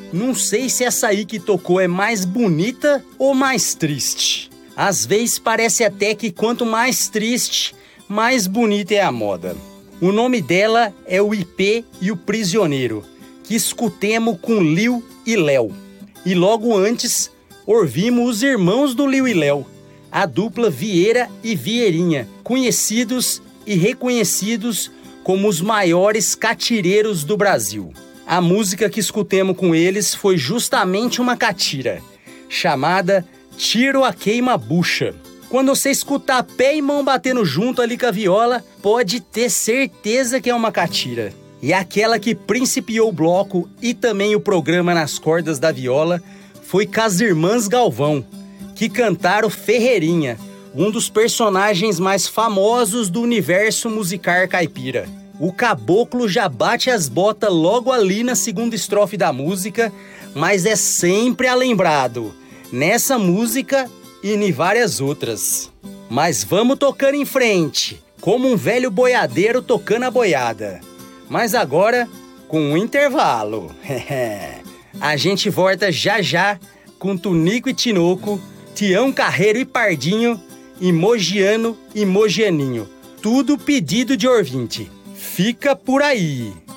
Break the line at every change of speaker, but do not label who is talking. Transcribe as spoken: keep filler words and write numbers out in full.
Não sei se essa aí que tocou é mais bonita ou mais triste. Às vezes parece até que quanto mais triste, mais bonita é a moda. O nome dela é o I P e o Prisioneiro, que escutemos com Liu e Léo. E logo antes, ouvimos os irmãos do Liu e Léo, a dupla Vieira e Vieirinha, conhecidos e reconhecidos como os maiores catireiros do Brasil. A música que escutemos com eles foi justamente uma catira, chamada Tiro a Queima-Bucha. Quando você escutar pé e mão batendo junto ali com a viola, pode ter certeza que é uma catira. E aquela que principiou o bloco e também o programa nas cordas da viola foi com as Irmãs Galvão, que cantaram Ferreirinha, um dos personagens mais famosos do universo musical caipira. O caboclo já bate as botas logo ali na segunda estrofe da música, mas é sempre alembrado, nessa música e em várias outras. Mas vamos tocando em frente, como um velho boiadeiro tocando a boiada. Mas agora, com um intervalo. A gente volta já já com Tunico e Tinoco, Tião Carreiro e Pardinho, e Mogiano e Mogianinho. Tudo pedido de ouvinte. Fica por aí!